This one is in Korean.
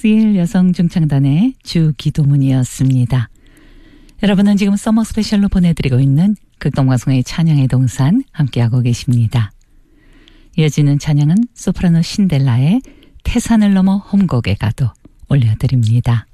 박스일 여성중창단의 주기도문이었습니다. 여러분은 지금 서머 스페셜로 보내드리고 있는 극동방송의 찬양의 동산 함께하고 계십니다. 이어지는 찬양은 소프라노 신델라의 태산을 넘어 홈곡에 가도 올려드립니다.